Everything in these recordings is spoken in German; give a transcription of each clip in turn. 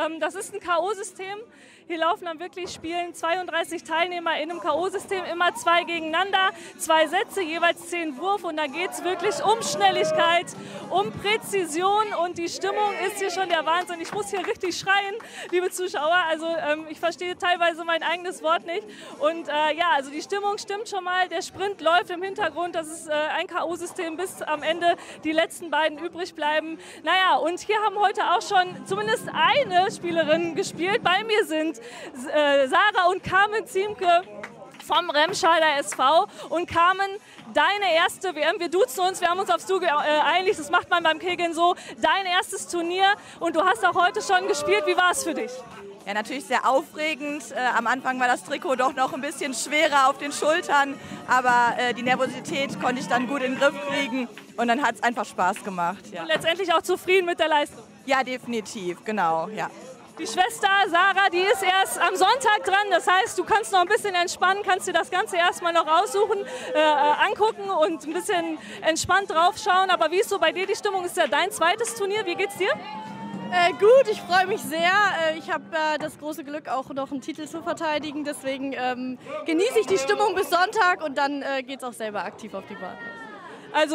Das ist ein K.O.-System. Hier laufen dann wirklich, spielen 32 Teilnehmer in einem K.O.-System, immer 2 gegeneinander, 2 Sätze, jeweils 10 Wurf. Und da geht es wirklich um Schnelligkeit, um Präzision. Und die Stimmung ist hier schon der Wahnsinn. Ich muss hier richtig schreien, liebe Zuschauer. Also ich verstehe teilweise mein eigenes Wort nicht. Und ja, also die Stimmung stimmt schon mal. Der Sprint läuft im Hintergrund. Das ist ein K.O.-System, bis am Ende die letzten beiden übrig bleiben. Naja, und hier haben heute auch schon zumindest eine Spielerin gespielt. Bei mir sind Sarah und Carmen Ziemke vom Remscheider SV. Und Carmen, deine erste WM, wir duzen uns, wir haben uns aufs Du geeinigt, das macht man beim Kegeln so, dein erstes Turnier und du hast auch heute schon gespielt. Wie war es für dich? Ja, natürlich sehr aufregend. Am Anfang war das Trikot doch noch ein bisschen schwerer auf den Schultern, aber die Nervosität konnte ich dann gut in den Griff kriegen und dann hat es einfach Spaß gemacht. Ja. Und letztendlich auch zufrieden mit der Leistung? Ja, definitiv, genau, ja. Die Schwester Sarah, die ist erst am Sonntag dran, das heißt, du kannst noch ein bisschen entspannen, kannst dir das Ganze erstmal noch raussuchen, angucken und ein bisschen entspannt drauf schauen. Aber wie ist so bei dir die Stimmung? Ist ja dein zweites Turnier, wie geht's dir? Gut, ich freue mich sehr. Ich habe das große Glück, auch noch einen Titel zu verteidigen. Deswegen genieße ich die Stimmung bis Sonntag und dann geht es auch selber aktiv auf die Bahn. Also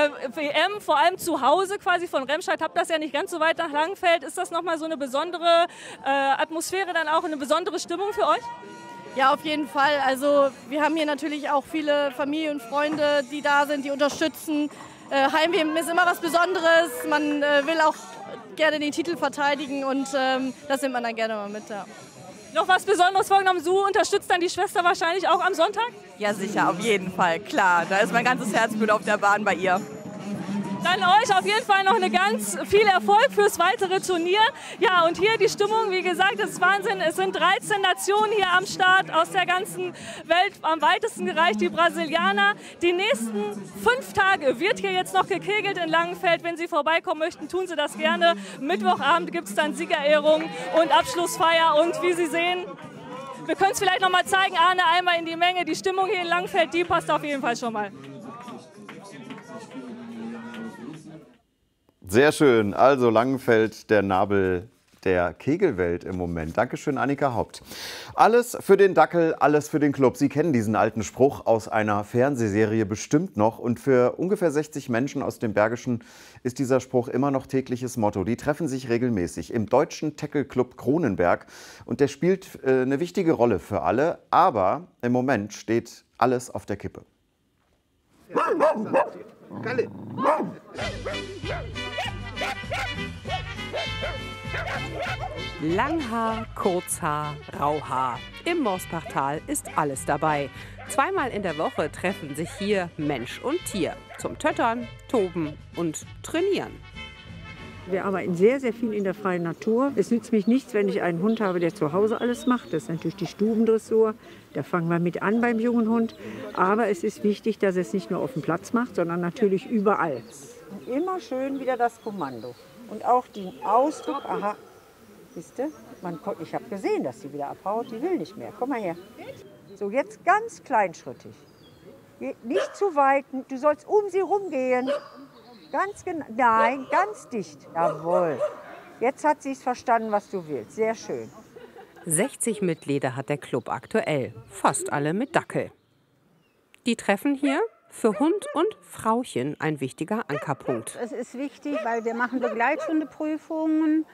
WM, vor allem zu Hause quasi von Remscheid, habt das ja nicht ganz so weit nach Langenfeld. Ist das nochmal so eine besondere Atmosphäre, dann auch eine besondere Stimmung für euch? Ja, auf jeden Fall. Also wir haben hier natürlich auch viele Familie und Freunde, die da sind, die unterstützen. Heim-WM ist immer was Besonderes. Man will auch gerne den Titel verteidigen und das nimmt man dann gerne mal mit. Ja. Noch was Besonderes vorgenommen? Du unterstützt dann die Schwester wahrscheinlich auch am Sonntag? Ja, sicher, auf jeden Fall, klar. Da ist mein ganzes Herzblut auf der Bahn bei ihr. Dann euch auf jeden Fall noch ganz viel Erfolg fürs weitere Turnier. Ja, und hier die Stimmung, wie gesagt, das ist Wahnsinn. Es sind 13 Nationen hier am Start aus der ganzen Welt. Am weitesten gereicht die Brasilianer. Die nächsten 5 Tage wird hier jetzt noch gekegelt in Langenfeld. Wenn Sie vorbeikommen möchten, tun Sie das gerne. Mittwochabend gibt es dann Siegerehrung und Abschlussfeier. Und wie Sie sehen, wir können es vielleicht noch mal zeigen, Arne, einmal in die Menge. Die Stimmung hier in Langenfeld, die passt auf jeden Fall schon mal. Sehr schön. Also Langenfeld, der Nabel der Kegelwelt im Moment. Dankeschön, Annika Haupt. Alles für den Dackel, alles für den Club. Sie kennen diesen alten Spruch aus einer Fernsehserie bestimmt noch. Und für ungefähr 60 Menschen aus dem Bergischen ist dieser Spruch immer noch tägliches Motto. Die treffen sich regelmäßig im Deutschen Tackle-Club Kronenberg. Und der spielt eine wichtige Rolle für alle. Aber im Moment steht alles auf der Kippe. Langhaar, Kurzhaar, Rauhaar. Im Morsbachtal ist alles dabei. Zweimal in der Woche treffen sich hier Mensch und Tier zum Töttern, Toben und Trainieren. Wir arbeiten sehr, sehr viel in der freien Natur. Es nützt mich nichts, wenn ich einen Hund habe, der zu Hause alles macht. Das ist natürlich die Stubendressur. Da fangen wir mit an beim jungen Hund. Aber es ist wichtig, dass er es nicht nur auf dem Platz macht, sondern natürlich überall. Und immer schön wieder das Kommando. Und auch den Ausdruck. Aha, siehst du? Ich habe gesehen, dass sie wieder abhaut. Die will nicht mehr. Komm mal her. So, jetzt ganz kleinschrittig. Nicht zu weit. Du sollst um sie rumgehen. Ganz genau. Nein, ganz dicht. Jawohl. Jetzt hat sie es verstanden, was du willst. Sehr schön. 60 Mitglieder hat der Club aktuell. Fast alle mit Dackel. Die treffen hier für Hund und Frauchen ein wichtiger Ankerpunkt. Es ist wichtig, weil wir machen Begleithundeprüfungen.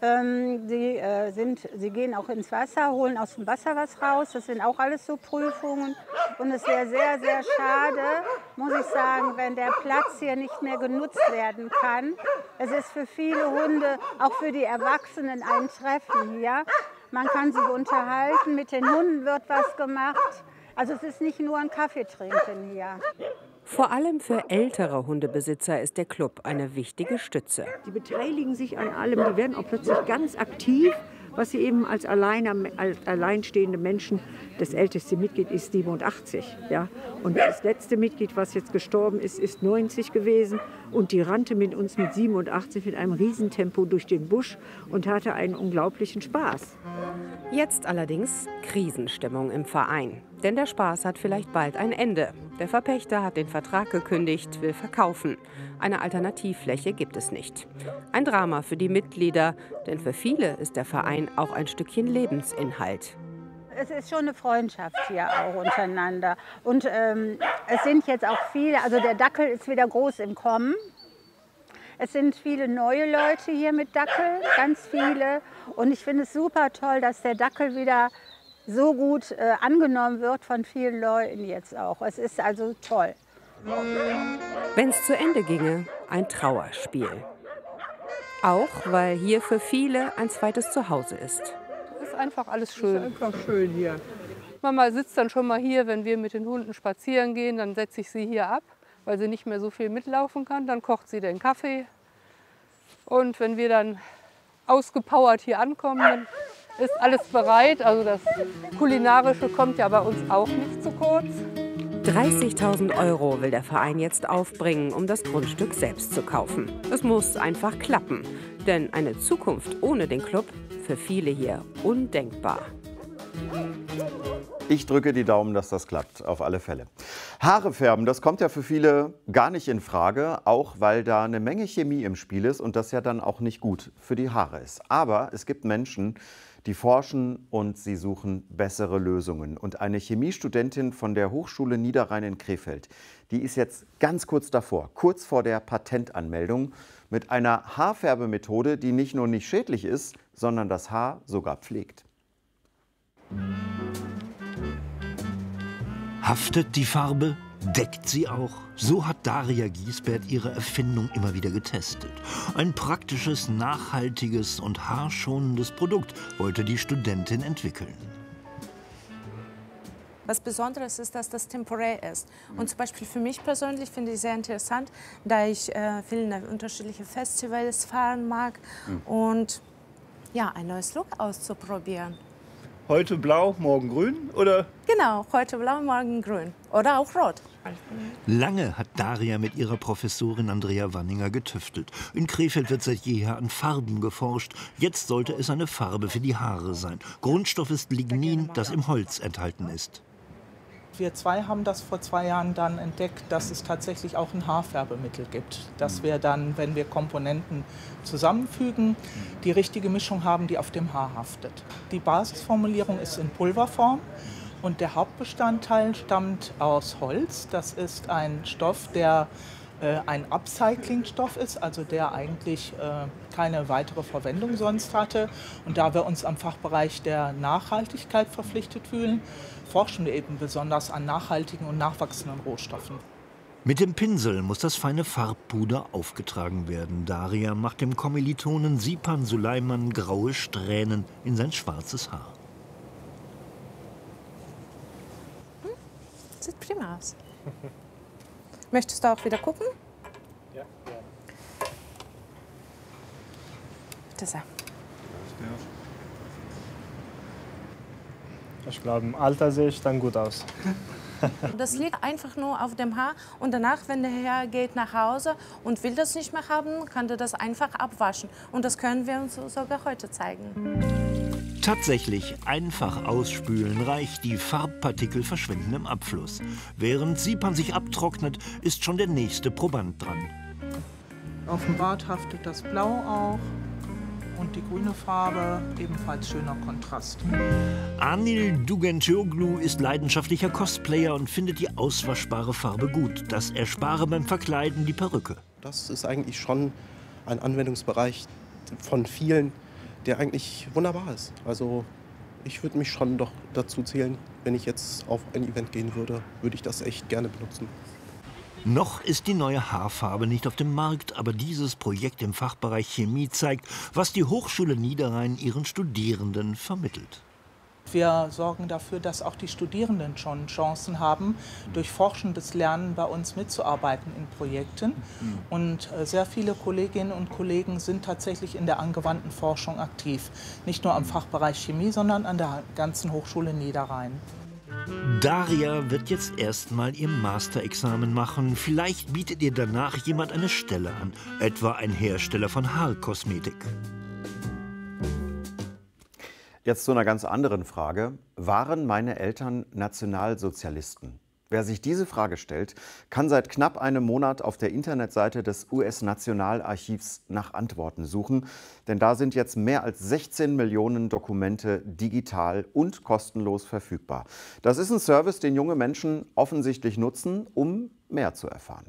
Sie gehen auch ins Wasser, holen aus dem Wasser was raus. Das sind auch alles so Prüfungen. Und es wäre sehr, sehr schade, muss ich sagen, wenn der Platz hier nicht mehr genutzt werden kann. Es ist für viele Hunde, auch für die Erwachsenen, ein Treffen hier. Man kann sich unterhalten, mit den Hunden wird was gemacht. Also es ist nicht nur ein Kaffee trinken hier. Vor allem für ältere Hundebesitzer ist der Club eine wichtige Stütze. Die beteiligen sich an allem, die werden auch plötzlich ganz aktiv, was sie eben als alleinstehende Menschen, das älteste Mitglied ist 87. Ja? Und das letzte Mitglied, was jetzt gestorben ist, ist 90 gewesen. Und die rannte mit uns mit 87 mit einem Riesentempo durch den Busch und hatte einen unglaublichen Spaß. Jetzt allerdings Krisenstimmung im Verein. Denn der Spaß hat vielleicht bald ein Ende. Der Verpächter hat den Vertrag gekündigt, will verkaufen. Eine Alternativfläche gibt es nicht. Ein Drama für die Mitglieder, denn für viele ist der Verein auch ein Stückchen Lebensinhalt. Es ist schon eine Freundschaft hier auch untereinander. Und es sind jetzt auch viele, also der Dackel ist wieder groß im Kommen. Es sind viele neue Leute hier mit Dackel, ganz viele. Und ich finde es super toll, dass der Dackel wieder so gut angenommen wird von vielen Leuten jetzt auch. Es ist also toll. Wenn es zu Ende ginge, ein Trauerspiel. Auch weil hier für viele ein zweites Zuhause ist. Es ist einfach alles schön. Es ist einfach schön hier. Mama sitzt dann schon mal hier, wenn wir mit den Hunden spazieren gehen, dann setze ich sie hier ab, weil sie nicht mehr so viel mitlaufen kann. Dann kocht sie den Kaffee. Und wenn wir dann ausgepowert hier ankommen, dann ist alles bereit. Also das Kulinarische kommt ja bei uns auch nicht zu kurz. 30.000 € will der Verein jetzt aufbringen, um das Grundstück selbst zu kaufen. Es muss einfach klappen, denn eine Zukunft ohne den Club für viele hier undenkbar. Ich drücke die Daumen, dass das klappt, auf alle Fälle. Haare färben, das kommt ja für viele gar nicht in Frage, auch weil da eine Menge Chemie im Spiel ist und das ja dann auch nicht gut für die Haare ist. Aber es gibt Menschen, die forschen und sie suchen bessere Lösungen. Und eine Chemiestudentin von der Hochschule Niederrhein in Krefeld, die ist jetzt ganz kurz davor, kurz vor der Patentanmeldung, mit einer Haarfärbemethode, die nicht nur nicht schädlich ist, sondern das Haar sogar pflegt. Haftet die Farbe? Deckt sie auch? So hat Daria Giesbert ihre Erfindung immer wieder getestet. Ein praktisches, nachhaltiges und haarschonendes Produkt wollte die Studentin entwickeln. Was Besonderes ist, dass das temporär ist. Und zum Beispiel für mich persönlich finde ich sehr interessant, da ich viele unterschiedliche Festivals fahren mag und ja, ein neues Look auszuprobieren. Heute blau, morgen grün, oder? Genau, heute blau, morgen grün. Oder auch rot. Lange hat Daria mit ihrer Professorin Andrea Wanninger getüftelt. In Krefeld wird seit jeher an Farben geforscht. Jetzt sollte es eine Farbe für die Haare sein. Grundstoff ist Lignin, das im Holz enthalten ist. Wir zwei haben das vor 2 Jahren dann entdeckt, dass es tatsächlich auch ein Haarfärbemittel gibt. Dass wir dann, wenn wir Komponenten zusammenfügen, die richtige Mischung haben, die auf dem Haar haftet. Die Basisformulierung ist in Pulverform und der Hauptbestandteil stammt aus Holz. Das ist ein Stoff, der ein Upcycling-Stoff ist, also der eigentlich keine weitere Verwendung sonst hatte. Und da wir uns am Fachbereich der Nachhaltigkeit verpflichtet fühlen, forschen wir eben besonders an nachhaltigen und nachwachsenden Rohstoffen. Mit dem Pinsel muss das feine Farbpuder aufgetragen werden. Daria macht dem Kommilitonen Sipan Suleiman graue Strähnen in sein schwarzes Haar. Sieht prima aus. Möchtest du auch wieder gucken? Ja, gerne. Bitte sehr. Ich glaube, im Alter sehe ich dann gut aus. Das liegt einfach nur auf dem Haar und danach, wenn der Herr geht nach Hause und will das nicht mehr haben, kann er das einfach abwaschen. Und das können wir uns sogar heute zeigen. Tatsächlich, einfach ausspülen reicht, die Farbpartikel verschwinden im Abfluss. Während Sipan sich abtrocknet, ist schon der nächste Proband dran. Auf dem Bart haftet das Blau auch und die grüne Farbe, ebenfalls schöner Kontrast. Anil Dugentioglu ist leidenschaftlicher Cosplayer und findet die auswaschbare Farbe gut. Das erspare beim Verkleiden die Perücke. Das ist eigentlich schon ein Anwendungsbereich von vielen, der eigentlich wunderbar ist. Also ich würde mich schon doch dazu zählen, wenn ich jetzt auf ein Event gehen würde, würde ich das echt gerne benutzen. Noch ist die neue Haarfarbe nicht auf dem Markt, aber dieses Projekt im Fachbereich Chemie zeigt, was die Hochschule Niederrhein ihren Studierenden vermittelt. Wir sorgen dafür, dass auch die Studierenden schon Chancen haben, durch forschendes Lernen bei uns mitzuarbeiten in Projekten. Und sehr viele Kolleginnen und Kollegen sind tatsächlich in der angewandten Forschung aktiv. Nicht nur am Fachbereich Chemie, sondern an der ganzen Hochschule Niederrhein. Daria wird jetzt erstmal ihr Masterexamen machen. Vielleicht bietet ihr danach jemand eine Stelle an, etwa ein Hersteller von Haarkosmetik. Jetzt zu einer ganz anderen Frage. Waren meine Eltern Nationalsozialisten? Wer sich diese Frage stellt, kann seit knapp einem Monat auf der Internetseite des US-Nationalarchivs nach Antworten suchen. Denn da sind jetzt mehr als 16 Millionen Dokumente digital und kostenlos verfügbar. Das ist ein Service, den junge Menschen offensichtlich nutzen, um mehr zu erfahren.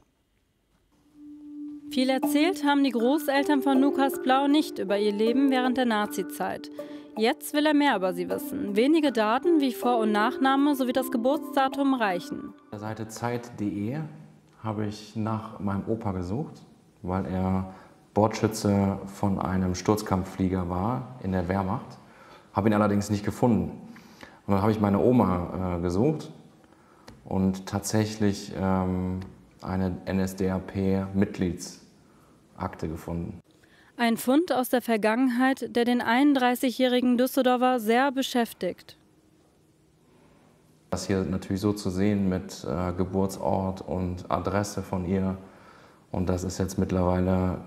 Viel erzählt haben die Großeltern von Lukas Blau nicht über ihr Leben während der Nazizeit. Jetzt will er mehr über sie wissen. Wenige Daten wie Vor- und Nachname sowie das Geburtsdatum reichen. Auf der Seite Zeit.de habe ich nach meinem Opa gesucht, weil er Bordschütze von einem Sturzkampfflieger war in der Wehrmacht. Habe ihn allerdings nicht gefunden. Und dann habe ich meine Oma gesucht und tatsächlich eine NSDAP-Mitgliedsakte gefunden. Ein Fund aus der Vergangenheit, der den 31-jährigen Düsseldorfer sehr beschäftigt. Das hier natürlich so zu sehen mit Geburtsort und Adresse von ihr. Und das ist jetzt mittlerweile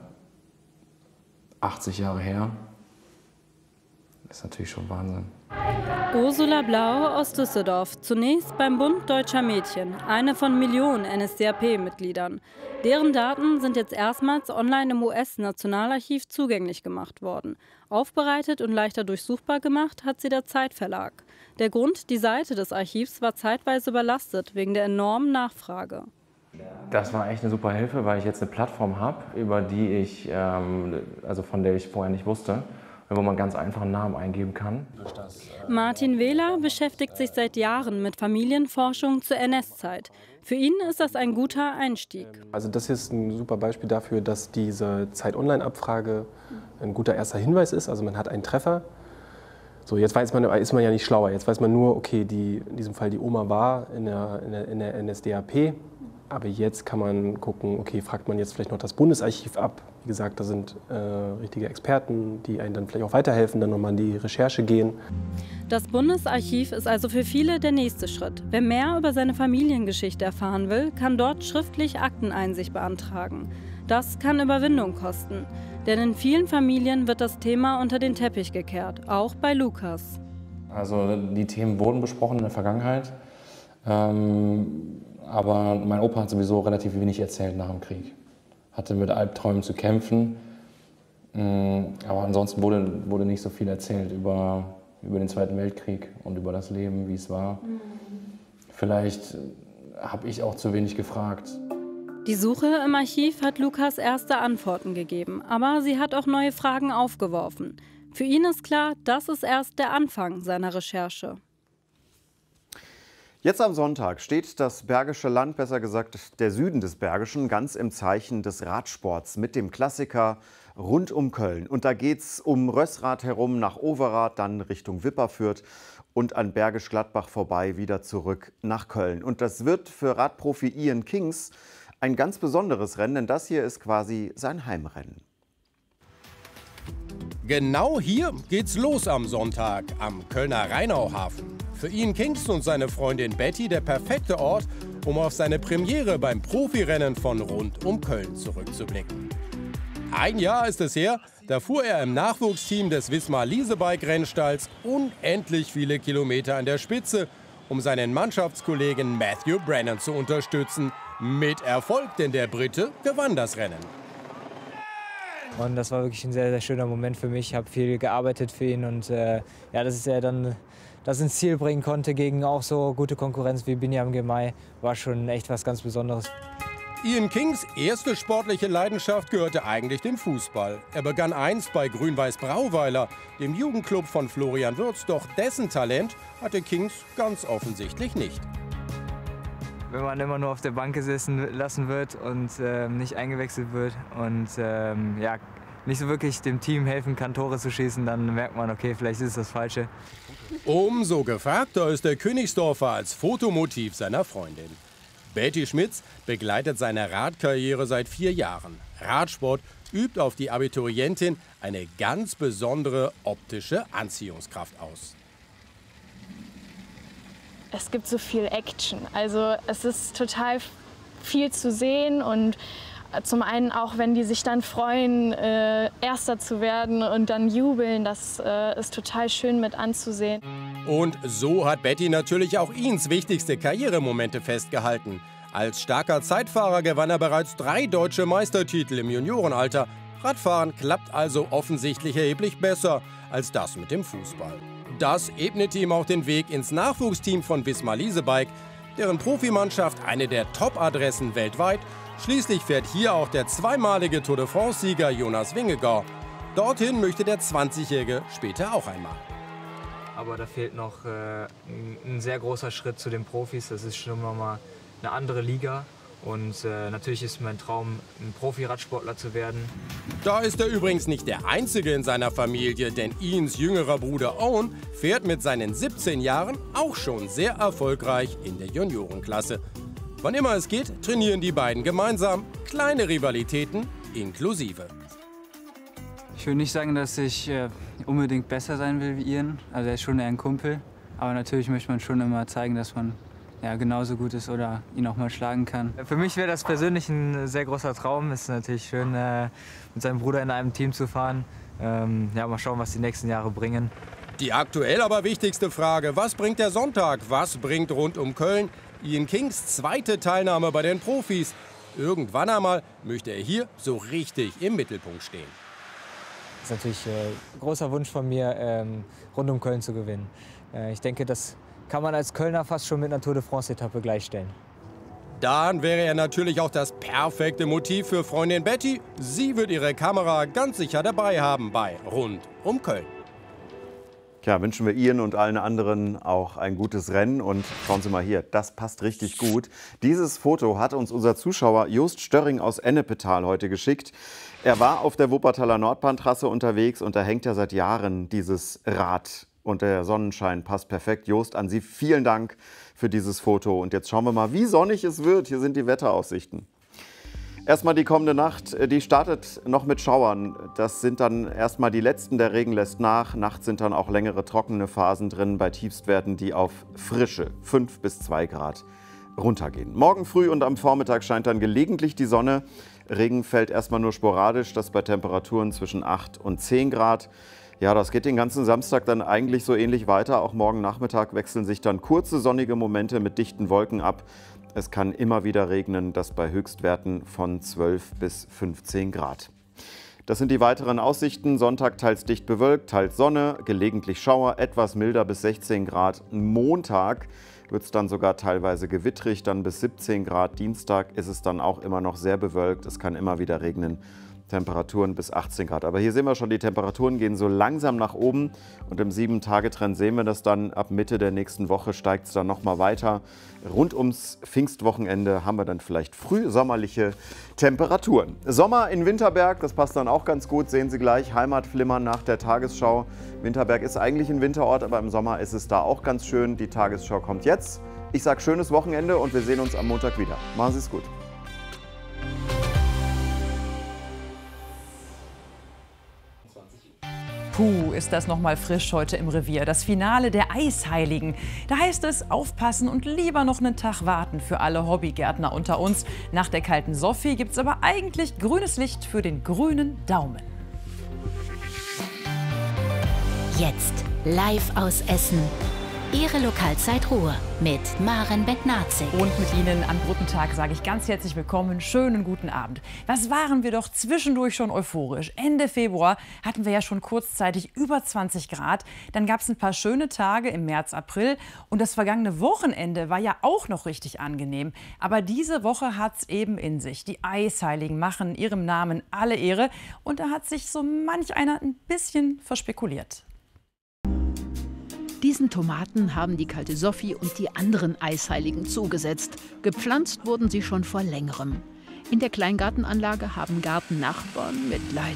80 Jahre her. Das ist natürlich schon Wahnsinn. Ursula Blau aus Düsseldorf, zunächst beim Bund Deutscher Mädchen, eine von Millionen NSDAP-Mitgliedern. Deren Daten sind jetzt erstmals online im US-Nationalarchiv zugänglich gemacht worden. Aufbereitet und leichter durchsuchbar gemacht hat sie der Zeit-Verlag. Der Grund, die Seite des Archivs war zeitweise überlastet wegen der enormen Nachfrage. Das war echt eine super Hilfe, weil ich jetzt eine Plattform habe, über die ich, also von der ich vorher nicht wusste, wo man ganz einfach einen Namen eingeben kann. Martin Wähler beschäftigt sich seit Jahren mit Familienforschung zur NS-Zeit. Für ihn ist das ein guter Einstieg. Also das ist ein super Beispiel dafür, dass diese Zeit-Online-Abfrage ein guter erster Hinweis ist. Also man hat einen Treffer. So, jetzt ist man ja nicht schlauer. Jetzt weiß man nur, okay, in diesem Fall die Oma war in der NSDAP. Aber jetzt kann man gucken, okay, fragt man jetzt vielleicht noch das Bundesarchiv ab. Wie gesagt, da sind richtige Experten, die einen dann vielleicht auch weiterhelfen, dann nochmal in die Recherche gehen. Das Bundesarchiv ist also für viele der nächste Schritt. Wer mehr über seine Familiengeschichte erfahren will, kann dort schriftlich Akteneinsicht beantragen. Das kann Überwindung kosten. Denn in vielen Familien wird das Thema unter den Teppich gekehrt, auch bei Lukas. Also die Themen wurden besprochen in der Vergangenheit. Aber mein Opa hat sowieso relativ wenig erzählt nach dem Krieg. Hatte mit Albträumen zu kämpfen. Aber ansonsten wurde nicht so viel erzählt über den Zweiten Weltkrieg und über das Leben, wie es war. Vielleicht habe ich auch zu wenig gefragt. Die Suche im Archiv hat Lukas erste Antworten gegeben, aber sie hat auch neue Fragen aufgeworfen. Für ihn ist klar, das ist erst der Anfang seiner Recherche. Jetzt am Sonntag steht das Bergische Land, besser gesagt der Süden des Bergischen, ganz im Zeichen des Radsports mit dem Klassiker rund um Köln. Und da geht es um Rössrath herum nach Overath, dann Richtung Wipperfürth und an Bergisch Gladbach vorbei wieder zurück nach Köln. Und das wird für Radprofi Ian Kings ein ganz besonderes Rennen, denn das hier ist quasi sein Heimrennen. Genau hier geht's los am Sonntag am Kölner Rheinauhafen. Für Ian Kings und seine Freundin Betty der perfekte Ort, um auf seine Premiere beim Profirennen von rund um Köln zurückzublicken. Ein Jahr ist es her, da fuhr er im Nachwuchsteam des Wismar Leasebike-Rennstalls unendlich viele Kilometer an der Spitze, um seinen Mannschaftskollegen Matthew Brennan zu unterstützen. Mit Erfolg, denn der Brite gewann das Rennen. Und das war wirklich ein sehr, sehr schöner Moment für mich. Ich habe viel gearbeitet für ihn und dass er dann das ins Ziel bringen konnte gegen auch so gute Konkurrenz wie Binyam Girmay, war schon echt was ganz Besonderes. Ian Kings erste sportliche Leidenschaft gehörte eigentlich dem Fußball. Er begann einst bei Grün-Weiß Brauweiler, dem Jugendclub von Florian Wirtz, doch dessen Talent hatte Kings ganz offensichtlich nicht. Wenn man immer nur auf der Bank gesessen lassen wird und nicht eingewechselt wird und nicht so wirklich dem Team helfen kann, Tore zu schießen, dann merkt man, okay, vielleicht ist es das Falsche. Umso gefragter ist der Königsdorfer als Fotomotiv seiner Freundin. Betty Schmitz begleitet seine Radkarriere seit 4 Jahren. Radsport übt auf die Abiturientin eine ganz besondere optische Anziehungskraft aus. Es gibt so viel Action, also es ist total viel zu sehen und zum einen auch, wenn die sich dann freuen, Erster zu werden und dann jubeln, das ist total schön mit anzusehen. Und so hat Betty natürlich auch Ihns wichtigste Karrieremomente festgehalten. Als starker Zeitfahrer gewann er bereits 3 deutsche Meistertitel im Juniorenalter. Radfahren klappt also offensichtlich erheblich besser als das mit dem Fußball. Das ebnete ihm auch den Weg ins Nachwuchsteam von Wismar Leasebike, deren Profimannschaft eine der Top-Adressen weltweit. Schließlich fährt hier auch der zweimalige Tour de France-Sieger Jonas Vingegaard. Dorthin möchte der 20-Jährige später auch einmal. Aber da fehlt noch ein sehr großer Schritt zu den Profis. Das ist schon nochmal eine andere Liga. Und natürlich ist mein Traum, ein Profi-Radsportler zu werden. Da ist er übrigens nicht der Einzige in seiner Familie, denn Ians jüngerer Bruder Owen fährt mit seinen 17 Jahren auch schon sehr erfolgreich in der Juniorenklasse. Wann immer es geht, trainieren die beiden gemeinsam, kleine Rivalitäten inklusive. Ich würde nicht sagen, dass ich unbedingt besser sein will wie Ian. Also er ist schon eher ein Kumpel. Aber natürlich möchte man schon immer zeigen, dass man genauso gut ist oder ihn auch mal schlagen kann. Für mich wäre das persönlich ein sehr großer Traum. Es ist natürlich schön, mit seinem Bruder in einem Team zu fahren. Mal schauen, was die nächsten Jahre bringen. Die aktuell aber wichtigste Frage, was bringt der Sonntag? Was bringt rund um Köln? Ian Kings zweite Teilnahme bei den Profis. Irgendwann einmal möchte er hier so richtig im Mittelpunkt stehen. Das ist natürlich ein großer Wunsch von mir, rund um Köln zu gewinnen. Ich denke, das kann man als Kölner fast schon mit einer Tour de France-Etappe gleichstellen. Dann wäre er natürlich auch das perfekte Motiv für Freundin Betty. Sie wird ihre Kamera ganz sicher dabei haben bei Rund um Köln. Tja, wünschen wir Ian und allen anderen auch ein gutes Rennen. Und schauen Sie mal hier, das passt richtig gut. Dieses Foto hat uns unser Zuschauer Just Störring aus Ennepetal heute geschickt. Er war auf der Wuppertaler Nordbahntrasse unterwegs und da hängt ja seit Jahren dieses Rad. Und der Sonnenschein passt perfekt. Jost, an Sie vielen Dank für dieses Foto. Und jetzt schauen wir mal, wie sonnig es wird. Hier sind die Wetteraussichten. Erstmal die kommende Nacht, die startet noch mit Schauern. Das sind dann erstmal die letzten, der Regen lässt nach. Nachts sind dann auch längere trockene Phasen drin bei Tiefstwerten, die auf frische 5 bis 2 Grad runtergehen. Morgen früh und am Vormittag scheint dann gelegentlich die Sonne. Regen fällt erstmal nur sporadisch, das bei Temperaturen zwischen 8 und 10 Grad. Ja, das geht den ganzen Samstag dann eigentlich so ähnlich weiter. Auch morgen Nachmittag wechseln sich dann kurze sonnige Momente mit dichten Wolken ab. Es kann immer wieder regnen, das bei Höchstwerten von 12 bis 15 Grad. Das sind die weiteren Aussichten. Sonntag teils dicht bewölkt, teils Sonne, gelegentlich Schauer, etwas milder bis 16 Grad. Montag wird es dann sogar teilweise gewittrig, dann bis 17 Grad. Dienstag ist es dann auch immer noch sehr bewölkt. Es kann immer wieder regnen. Temperaturen bis 18 Grad. Aber hier sehen wir schon, die Temperaturen gehen so langsam nach oben. Und im 7-Tage-Trend sehen wir das dann. Ab Mitte der nächsten Woche steigt es dann noch mal weiter. Rund ums Pfingstwochenende haben wir dann vielleicht frühsommerliche Temperaturen. Sommer in Winterberg, das passt dann auch ganz gut. Sehen Sie gleich, Heimatflimmern nach der Tagesschau. Winterberg ist eigentlich ein Winterort, aber im Sommer ist es da auch ganz schön. Die Tagesschau kommt jetzt. Ich sage schönes Wochenende und wir sehen uns am Montag wieder. Machen Sie es gut. Puh, ist das noch mal frisch heute im Revier. Das Finale der Eisheiligen. Da heißt es, aufpassen und lieber noch einen Tag warten für alle Hobbygärtner unter uns. Nach der kalten Sophie gibt es aber eigentlich grünes Licht für den grünen Daumen. Jetzt live aus Essen. Ihre Lokalzeit Ruhr mit Maren Bettnarzik. Und mit Ihnen am Brückentag sage ich ganz herzlich willkommen, schönen guten Abend. Was waren wir doch zwischendurch schon euphorisch. Ende Februar hatten wir ja schon kurzzeitig über 20 Grad. Dann gab es ein paar schöne Tage im März, April. Und das vergangene Wochenende war ja auch noch richtig angenehm. Aber diese Woche hat es eben in sich. Die Eisheiligen machen ihrem Namen alle Ehre. Und da hat sich so manch einer ein bisschen verspekuliert. Diesen Tomaten haben die kalte Sophie und die anderen Eisheiligen zugesetzt. Gepflanzt wurden sie schon vor längerem. In der Kleingartenanlage haben Gartennachbarn Mitleid.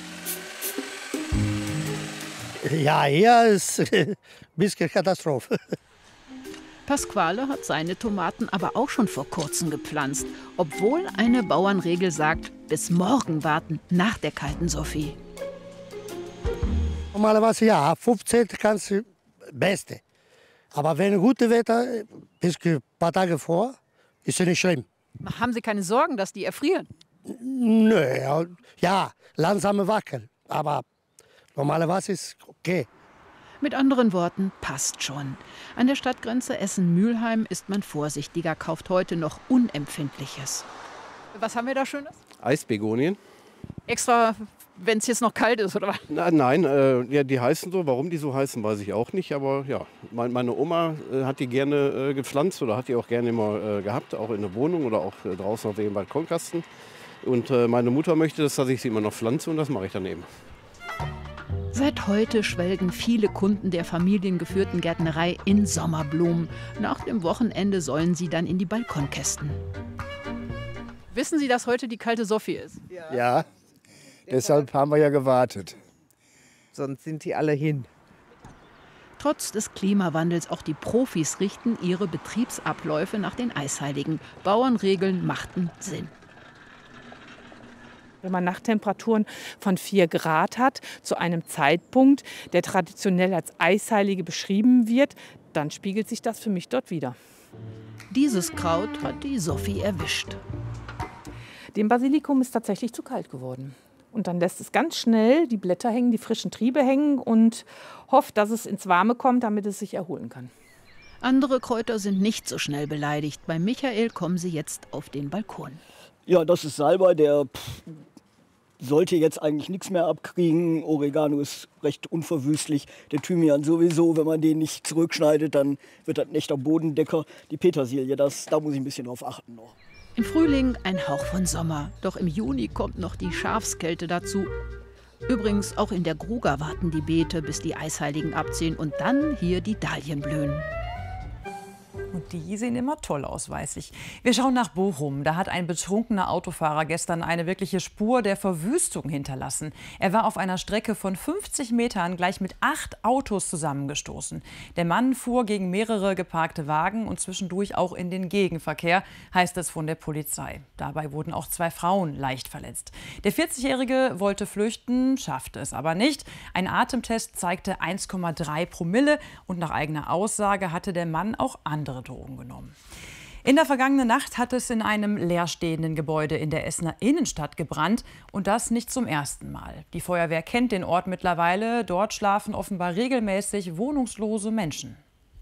Ja, hier ist ein bisschen Katastrophe. Pasquale hat seine Tomaten aber auch schon vor kurzem gepflanzt, obwohl eine Bauernregel sagt, bis morgen warten nach der kalten Sophie. Normalerweise ja, ab 15 kannst du Beste. Aber wenn gutes Wetter, bis ein paar Tage vor, ist es nicht schlimm. Haben Sie keine Sorgen, dass die erfrieren? Nö, ja, langsame Wackel. Aber normalerweise ist okay. Mit anderen Worten, passt schon. An der Stadtgrenze Essen-Mülheim ist man vorsichtiger, kauft heute noch Unempfindliches. Was haben wir da Schönes? Eisbegonien. Extra, wenn es jetzt noch kalt ist, oder was? Nein, ja, die heißen so. Warum die so heißen, weiß ich auch nicht. Aber ja, meine Oma hat die gerne gepflanzt oder hat die auch gerne immer gehabt, auch in der Wohnung oder auch draußen auf dem Balkonkasten. Und meine Mutter möchte, dass ich sie immer noch pflanze und das mache ich dann eben. Seit heute schwelgen viele Kunden der familiengeführten Gärtnerei in Sommerblumen. Nach dem Wochenende sollen sie dann in die Balkonkästen. Wissen Sie, dass heute die kalte Sophie ist? Ja, deshalb haben wir ja gewartet. Sonst sind die alle hin. Trotz des Klimawandels, auch die Profis richten ihre Betriebsabläufe nach den Eisheiligen. Bauernregeln machten Sinn. Wenn man Nachttemperaturen von 4 Grad hat, zu einem Zeitpunkt, der traditionell als Eisheilige beschrieben wird, dann spiegelt sich das für mich dort wider. Dieses Kraut hat die Sophie erwischt. Dem Basilikum ist tatsächlich zu kalt geworden. Und dann lässt es ganz schnell die Blätter hängen, die frischen Triebe hängen und hofft, dass es ins Warme kommt, damit es sich erholen kann. Andere Kräuter sind nicht so schnell beleidigt. Bei Michael kommen sie jetzt auf den Balkon. Ja, das ist Salbei, der sollte jetzt eigentlich nichts mehr abkriegen. Oregano ist recht unverwüstlich. Der Thymian sowieso, wenn man den nicht zurückschneidet, dann wird das ein echter Bodendecker. Die Petersilie, da muss ich ein bisschen drauf achten noch. Im Frühling ein Hauch von Sommer. Doch im Juni kommt noch die Schafskälte dazu. Übrigens, auch in der Gruga warten die Beete, bis die Eisheiligen abziehen und dann hier die Dahlien blühen. Und die sehen immer toll aus, weiß ich. Wir schauen nach Bochum. Da hat ein betrunkener Autofahrer gestern eine wirkliche Spur der Verwüstung hinterlassen. Er war auf einer Strecke von 50 Metern gleich mit 8 Autos zusammengestoßen. Der Mann fuhr gegen mehrere geparkte Wagen und zwischendurch auch in den Gegenverkehr, heißt es von der Polizei. Dabei wurden auch 2 Frauen leicht verletzt. Der 40-Jährige wollte flüchten, schaffte es aber nicht. Ein Atemtest zeigte 1,3 Promille und nach eigener Aussage hatte der Mann auch andere Drogen genommen. In der vergangenen Nacht hat es in einem leerstehenden Gebäude in der Essener Innenstadt gebrannt und das nicht zum ersten Mal. Die Feuerwehr kennt den Ort mittlerweile. Dort schlafen offenbar regelmäßig wohnungslose Menschen.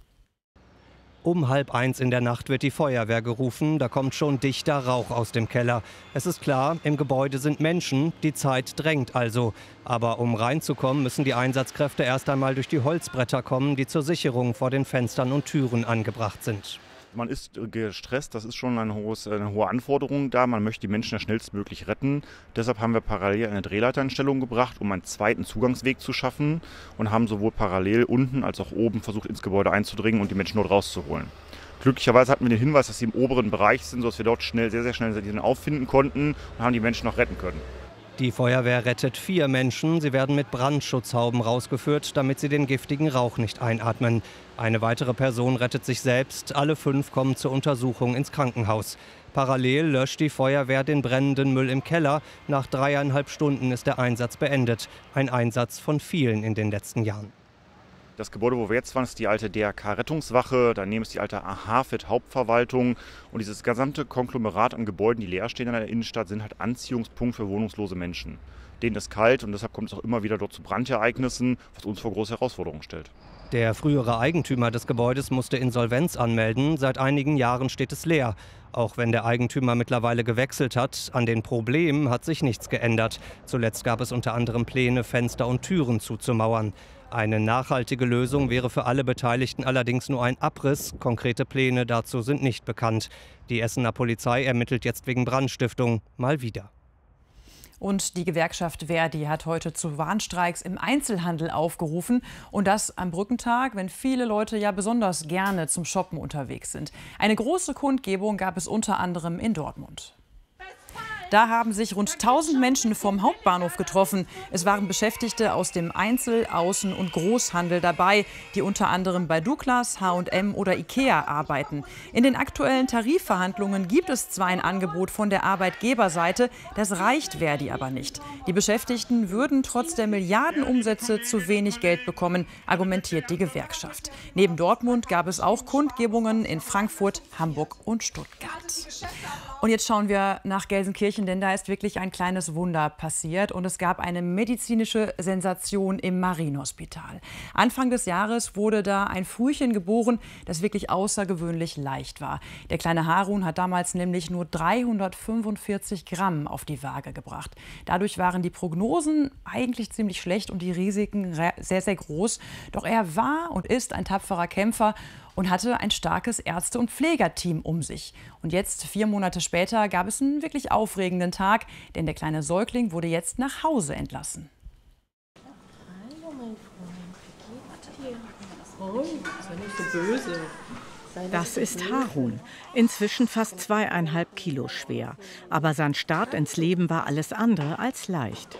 Um 12:30 in der Nacht wird die Feuerwehr gerufen. Da kommt schon dichter Rauch aus dem Keller. Es ist klar, im Gebäude sind Menschen. Die Zeit drängt also. Aber um reinzukommen, müssen die Einsatzkräfte erst einmal durch die Holzbretter kommen, die zur Sicherung vor den Fenstern und Türen angebracht sind. Man ist gestresst, das ist schon eine hohe Anforderung da. Man möchte die Menschen ja schnellstmöglich retten. Deshalb haben wir parallel eine Drehleiter in Stellung gebracht, um einen zweiten Zugangsweg zu schaffen und haben sowohl parallel unten als auch oben versucht, ins Gebäude einzudringen und die Menschen dort rauszuholen. Glücklicherweise hatten wir den Hinweis, dass sie im oberen Bereich sind, sodass wir dort sehr, sehr schnell sie auffinden konnten und haben die Menschen noch retten können. Die Feuerwehr rettet 4 Menschen. Sie werden mit Brandschutzhauben rausgeführt, damit sie den giftigen Rauch nicht einatmen. Eine weitere Person rettet sich selbst. Alle 5 kommen zur Untersuchung ins Krankenhaus. Parallel löscht die Feuerwehr den brennenden Müll im Keller. Nach 3,5 Stunden ist der Einsatz beendet. Ein Einsatz von vielen in den letzten Jahren. Das Gebäude, wo wir jetzt waren, ist die alte DRK-Rettungswache. Daneben ist die alte HAFED-Hauptverwaltung. Und dieses gesamte Konglomerat an Gebäuden, die leer stehen in der Innenstadt, sind halt Anziehungspunkt für wohnungslose Menschen. Denen ist kalt und deshalb kommt es auch immer wieder dort zu Brandereignissen, was uns vor große Herausforderungen stellt. Der frühere Eigentümer des Gebäudes musste Insolvenz anmelden. Seit einigen Jahren steht es leer. Auch wenn der Eigentümer mittlerweile gewechselt hat, an den Problemen hat sich nichts geändert. Zuletzt gab es unter anderem Pläne, Fenster und Türen zuzumauern. Eine nachhaltige Lösung wäre für alle Beteiligten allerdings nur ein Abriss. Konkrete Pläne dazu sind nicht bekannt. Die Essener Polizei ermittelt jetzt wegen Brandstiftung mal wieder. Und die Gewerkschaft ver.di hat heute zu Warnstreiks im Einzelhandel aufgerufen. Und das am Brückentag, wenn viele Leute ja besonders gerne zum Shoppen unterwegs sind. Eine große Kundgebung gab es unter anderem in Dortmund. Da haben sich rund 1000 Menschen vom Hauptbahnhof getroffen. Es waren Beschäftigte aus dem Einzel-, Außen- und Großhandel dabei, die unter anderem bei Douglas, H&M oder Ikea arbeiten. In den aktuellen Tarifverhandlungen gibt es zwar ein Angebot von der Arbeitgeberseite, das reicht ver.di aber nicht. Die Beschäftigten würden trotz der Milliardenumsätze zu wenig Geld bekommen, argumentiert die Gewerkschaft. Neben Dortmund gab es auch Kundgebungen in Frankfurt, Hamburg und Stuttgart. Und jetzt schauen wir nach Gelsenkirchen. Gelsenkirchen, denn da ist wirklich ein kleines Wunder passiert und es gab eine medizinische Sensation im Marienhospital. Anfang des Jahres wurde da ein Frühchen geboren, das wirklich außergewöhnlich leicht war. Der kleine Harun hat damals nämlich nur 345 Gramm auf die Waage gebracht. Dadurch waren die Prognosen eigentlich ziemlich schlecht und die Risiken sehr, sehr groß. Doch er war und ist ein tapferer Kämpfer und hatte ein starkes Ärzte- und Pflegerteam um sich. Und jetzt, 4 Monate später, gab es einen wirklich aufregenden Tag, denn der kleine Säugling wurde jetzt nach Hause entlassen. Hallo, mein Freund, wie geht's dir? Oh, sei nicht so böse. Das ist Harun, inzwischen fast 2,5 Kilo schwer. Aber sein Start ins Leben war alles andere als leicht.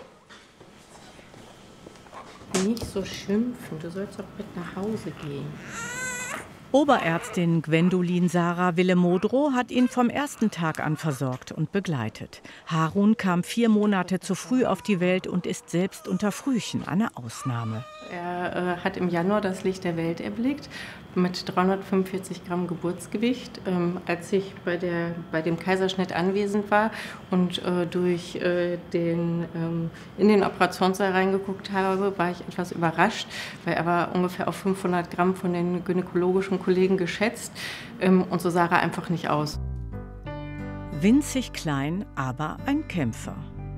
Nicht so schimpfen, du sollst doch mit nach Hause gehen. Oberärztin Gwendolin Sarah Willemodrow hat ihn vom ersten Tag an versorgt und begleitet. Harun kam 4 Monate zu früh auf die Welt und ist selbst unter Frühchen eine Ausnahme. Er hat im Januar das Licht der Welt erblickt mit 345 Gramm Geburtsgewicht. Als ich bei dem Kaiserschnitt anwesend war und in den Operationssaal reingeguckt habe, war ich etwas überrascht, weil er war ungefähr auf 500 Gramm von den gynäkologischen Kollegen geschätzt und so sah er einfach nicht aus. Winzig klein, aber ein Kämpfer.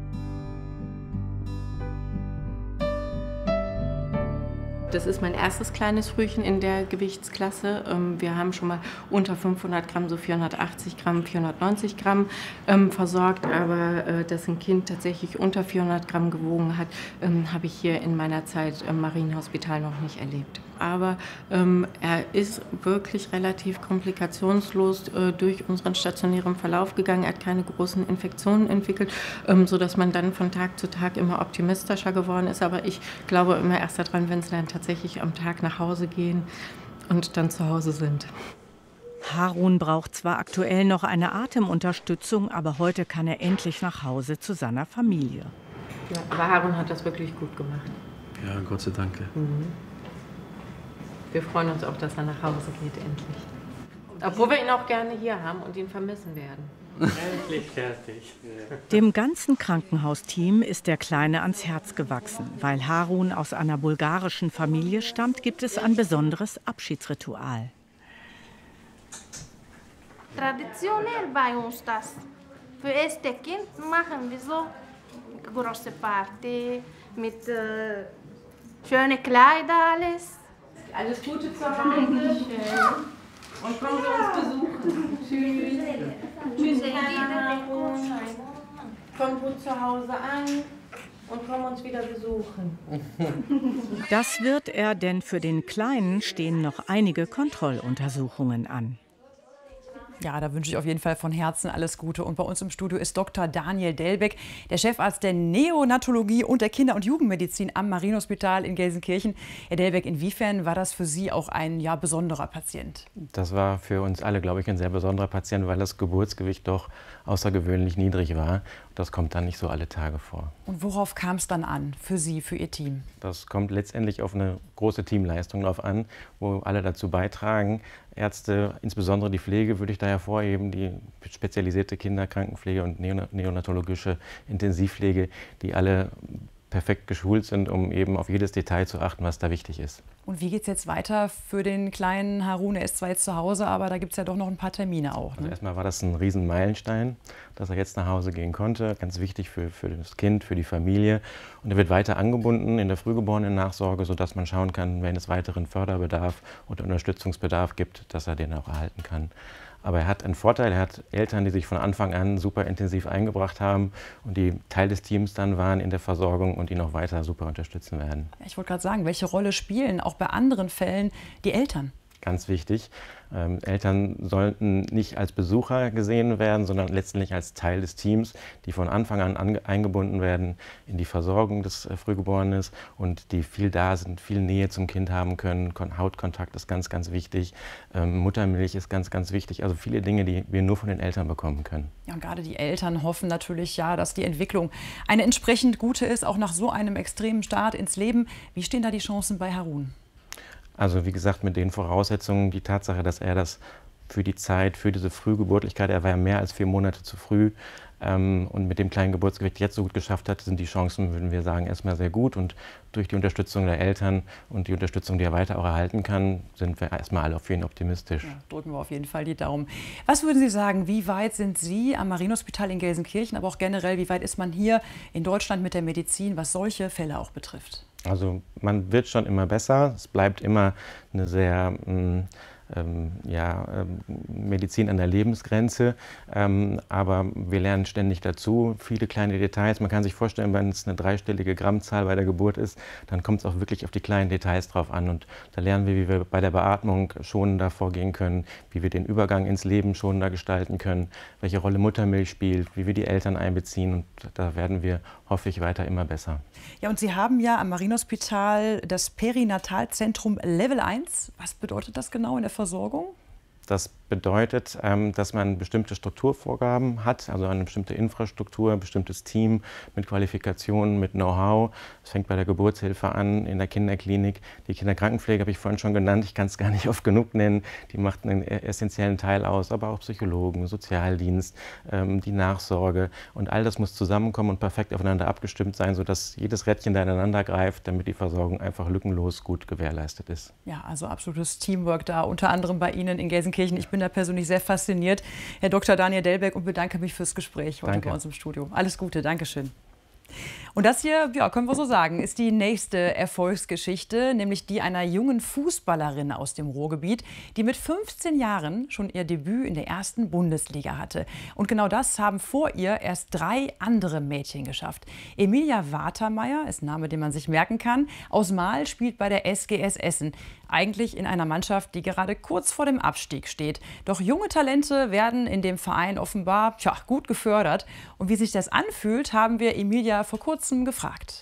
Das ist mein erstes kleines Frühchen in der Gewichtsklasse. Wir haben schon mal unter 500 Gramm, so 480 Gramm, 490 Gramm versorgt. Aber dass ein Kind tatsächlich unter 400 Gramm gewogen hat, habe ich hier in meiner Zeit im Marienhospital noch nicht erlebt. Aber er ist wirklich relativ komplikationslos durch unseren stationären Verlauf gegangen. Er hat keine großen Infektionen entwickelt, sodass man dann von Tag zu Tag immer optimistischer geworden ist. Aber ich glaube immer erst daran, wenn sie dann tatsächlich am Tag nach Hause gehen und dann zu Hause sind. Harun braucht zwar aktuell noch eine Atemunterstützung, aber heute kann er endlich nach Hause zu seiner Familie. Ja, aber Harun hat das wirklich gut gemacht. Ja, Gott sei Dank. Mhm. Wir freuen uns auch, dass er nach Hause geht, endlich. Obwohl wir ihn auch gerne hier haben und ihn vermissen werden. Endlich fertig. Dem ganzen Krankenhausteam ist der Kleine ans Herz gewachsen. Weil Harun aus einer bulgarischen Familie stammt, gibt es ein besonderes Abschiedsritual. Traditionell bei uns das. Für das erste Kind machen wir so eine große Party mit schönen Kleidern, alles. Alles Gute zu Hause. Und kommen Sie uns besuchen. Tschüss. Tschüss, Harun. Komm gut zu Hause an und komm uns wieder besuchen. Das wird er, denn für den Kleinen stehen noch einige Kontrolluntersuchungen an. Ja, da wünsche ich auf jeden Fall von Herzen alles Gute. Und bei uns im Studio ist Dr. Daniel Delbeck, der Chefarzt der Neonatologie und der Kinder- und Jugendmedizin am Marienhospital in Gelsenkirchen. Herr Delbeck, inwiefern war das für Sie auch ein besonderer Patient? Das war für uns alle, glaube ich, ein sehr besonderer Patient, weil das Geburtsgewicht doch außergewöhnlich niedrig war. Das kommt dann nicht so alle Tage vor. Und worauf kam es dann an für Sie, für Ihr Team? Das kommt letztendlich auf eine große Teamleistung drauf an, wo alle dazu beitragen. Ärzte, insbesondere die Pflege, würde ich da hervorheben, die spezialisierte Kinderkrankenpflege und neonatologische Intensivpflege, die alle perfekt geschult sind, um eben auf jedes Detail zu achten, was da wichtig ist. Und wie geht es jetzt weiter für den kleinen Harun? Er ist zwar jetzt zu Hause, aber da gibt es ja doch noch ein paar Termine auch. Ne? Also erstmal war das ein Riesenmeilenstein, dass er jetzt nach Hause gehen konnte. Ganz wichtig für das Kind, für die Familie. Und er wird weiter angebunden in der Frühgeborenen-Nachsorge, sodass man schauen kann, wenn es weiteren Förderbedarf oder Unterstützungsbedarf gibt, dass er den auch erhalten kann. Aber er hat einen Vorteil, er hat Eltern, die sich von Anfang an super intensiv eingebracht haben und die Teil des Teams dann waren in der Versorgung und ihn noch weiter super unterstützen werden. Ich wollte gerade sagen, welche Rolle spielen auch bei anderen Fällen die Eltern? Ganz wichtig. Eltern sollten nicht als Besucher gesehen werden, sondern letztendlich als Teil des Teams, die von Anfang an eingebunden werden in die Versorgung des Frühgeborenen und die viel da sind, viel Nähe zum Kind haben können. Hautkontakt ist ganz, ganz wichtig. Muttermilch ist ganz, ganz wichtig. Also viele Dinge, die wir nur von den Eltern bekommen können. Ja, und gerade die Eltern hoffen natürlich, dass die Entwicklung eine entsprechend gute ist, auch nach so einem extremen Start ins Leben. Wie stehen da die Chancen bei Harun? Also wie gesagt, mit den Voraussetzungen, die Tatsache, dass er das für die Zeit, für diese Frühgeburtlichkeit, er war ja mehr als 4 Monate zu früh, und mit dem kleinen Geburtsgewicht jetzt so gut geschafft hat, sind die Chancen, würden wir sagen, erstmal sehr gut. Und durch die Unterstützung der Eltern und die Unterstützung, die er weiter auch erhalten kann, sind wir erstmal alle auf jeden Fall optimistisch. Ja, drücken wir auf jeden Fall die Daumen. Was würden Sie sagen, wie weit sind Sie am Marienhospital in Gelsenkirchen, aber auch generell, wie weit ist man hier in Deutschland mit der Medizin, was solche Fälle auch betrifft? Also man wird schon immer besser. Es bleibt immer eine sehr Medizin an der Lebensgrenze, aber wir lernen ständig dazu, viele kleine Details. Man kann sich vorstellen, wenn es eine dreistellige Grammzahl bei der Geburt ist, dann kommt es auch wirklich auf die kleinen Details drauf an. Und da lernen wir, wie wir bei der Beatmung schonender vorgehen können, wie wir den Übergang ins Leben schonender gestalten können, welche Rolle Muttermilch spielt, wie wir die Eltern einbeziehen. Und da werden wir, hoffe ich, weiter immer besser. Ja, und Sie haben ja am Marienhospital das Perinatalzentrum Level 1. Was bedeutet das genau in der Versorgung? Das bedeutet, dass man bestimmte Strukturvorgaben hat, also eine bestimmte Infrastruktur, ein bestimmtes Team mit Qualifikationen, mit Know-how. Es fängt bei der Geburtshilfe an, in der Kinderklinik. Die Kinderkrankenpflege habe ich vorhin schon genannt, ich kann es gar nicht oft genug nennen. Die macht einen essentiellen Teil aus, aber auch Psychologen, Sozialdienst, die Nachsorge. Und all das muss zusammenkommen und perfekt aufeinander abgestimmt sein, sodass jedes Rädchen da ineinander greift, damit die Versorgung einfach lückenlos gut gewährleistet ist. Ja, also absolutes Teamwork da, unter anderem bei Ihnen in Gelsenkirchen. Ich bin da persönlich sehr fasziniert, Herr Dr. Daniel Delbeck, und bedanke mich fürs Gespräch heute bei uns im Studio. Alles Gute, Dankeschön. Und das hier, ja, können wir so sagen, ist die nächste Erfolgsgeschichte, nämlich die einer jungen Fußballerin aus dem Ruhrgebiet, die mit 15 Jahren schon ihr Debüt in der ersten Bundesliga hatte. Und genau das haben vor ihr erst 3 andere Mädchen geschafft. Emilia Watermeier ist ein Name, den man sich merken kann. Aus Mahl spielt bei der SGS Essen. Eigentlich in einer Mannschaft, die gerade kurz vor dem Abstieg steht. Doch junge Talente werden in dem Verein offenbar gut gefördert. Und wie sich das anfühlt, haben wir Emilia vor kurzem gefragt.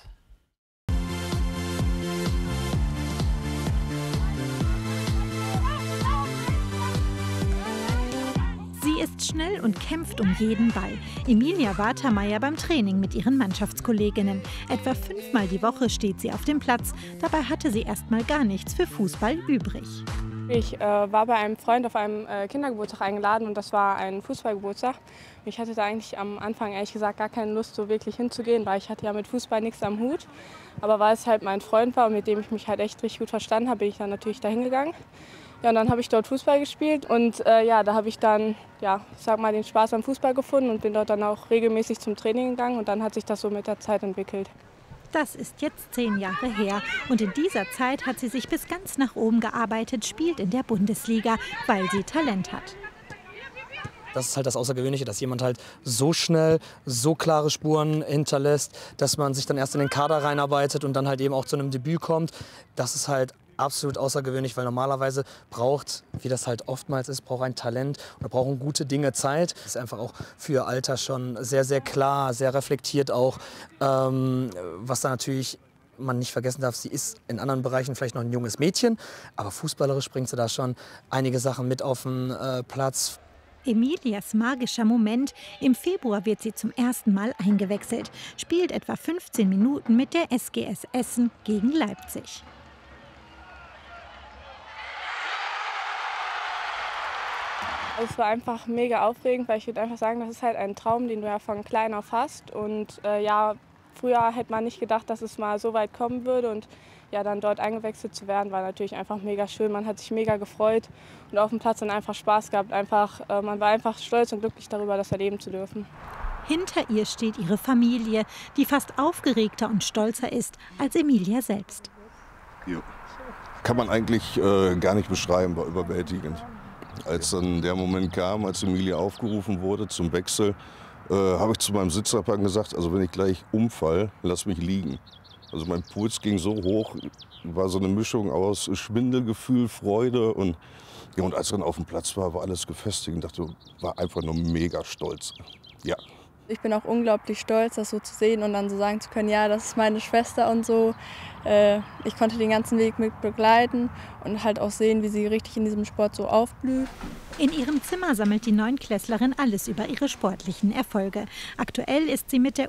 Sie ist schnell und kämpft um jeden Ball. Emilia Watermeier beim Training mit ihren Mannschaftskolleginnen. Etwa 5-mal die Woche steht sie auf dem Platz. Dabei hatte sie erstmal gar nichts für Fußball übrig. Ich war bei einem Freund auf einem Kindergeburtstag eingeladen und das war ein Fußballgeburtstag. Ich hatte da eigentlich am Anfang ehrlich gesagt gar keine Lust, so wirklich hinzugehen, weil ich hatte ja mit Fußball nichts am Hut. Aber weil es halt mein Freund war und mit dem ich mich halt echt richtig gut verstanden habe, bin ich dann natürlich da hingegangen. Ja, und dann habe ich dort Fußball gespielt und da habe ich dann, ich sag mal, den Spaß am Fußball gefunden und bin dort dann auch regelmäßig zum Training gegangen und dann hat sich das so mit der Zeit entwickelt. Das ist jetzt 10 Jahre her und in dieser Zeit hat sie sich bis ganz nach oben gearbeitet, spielt in der Bundesliga, weil sie Talent hat. Das ist halt das Außergewöhnliche, dass jemand halt so schnell, so klare Spuren hinterlässt, dass man sich dann erst in den Kader reinarbeitet und dann halt eben auch zu einem Debüt kommt. Das ist halt absolut außergewöhnlich, weil normalerweise braucht, wie das halt oftmals ist, braucht ein Talent oder brauchen gute Dinge Zeit. Das ist einfach auch für ihr Alter schon sehr, sehr klar, sehr reflektiert auch, was da natürlich man nicht vergessen darf, sie ist in anderen Bereichen vielleicht noch ein junges Mädchen, aber fußballerisch bringt sie da schon einige Sachen mit auf den Platz. Emilias magischer Moment. Im Februar wird sie zum ersten Mal eingewechselt, spielt etwa 15 Minuten mit der SGS Essen gegen Leipzig. Es war einfach mega aufregend, weil ich würde einfach sagen, das ist halt ein Traum, den du ja von klein auf hast. Und früher hätte man nicht gedacht, dass es mal so weit kommen würde. Und dann dort eingewechselt zu werden, war natürlich einfach mega schön. Man hat sich mega gefreut und auf dem Platz dann einfach Spaß gehabt. Man war einfach stolz und glücklich darüber, das erleben zu dürfen. Hinter ihr steht ihre Familie, die fast aufgeregter und stolzer ist als Emilia selbst. Ja. Kann man eigentlich gar nicht beschreiben, war überwältigend. Als dann der Moment kam, als Emilia aufgerufen wurde zum Wechsel, habe ich zu meinem Sitznachbarn gesagt, also wenn ich gleich umfall, lass mich liegen. Also mein Puls ging so hoch, war so eine Mischung aus Schwindelgefühl, Freude und als ich dann auf dem Platz war alles gefestigt und dachte, war einfach nur mega stolz. Ja. Ich bin auch unglaublich stolz, das so zu sehen und dann so sagen zu können, ja, das ist meine Schwester und so. Ich konnte den ganzen Weg mit begleiten und halt auch sehen, wie sie richtig in diesem Sport so aufblüht. In ihrem Zimmer sammelt die Neunklässlerin alles über ihre sportlichen Erfolge. Aktuell ist sie mit der